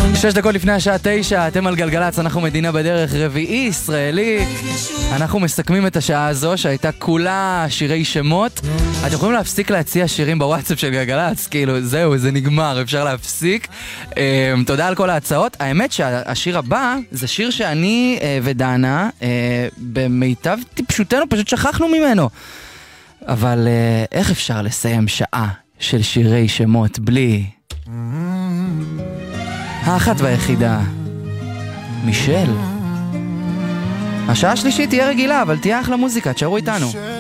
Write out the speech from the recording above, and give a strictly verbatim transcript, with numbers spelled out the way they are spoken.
שש דקות לפני השעה תשע, אתם על גלגלץ, אנחנו מדינה בדרך, רביעי ישראלי. אנחנו מסכמים את השעה הזו שהייתה כולה שירי שמות. אתם יכולים להפסיק להציע שירים בוואטסאפ של גלגלץ, כאילו זהו, זה נגמר, אפשר להפסיק. תודה על כל ההצעות. האמת שהשיר הבא זה שיר שאני ודנה במיטב טיפשותנו פשוט שכחנו ממנו. אבל איך אפשר לסיים שעה של שירי שמות בלי האחת והיחידה מישל? השעה השלישית תהיה רגילה, אבל תהיה אחלה מוזיקה, תשארו איתנו.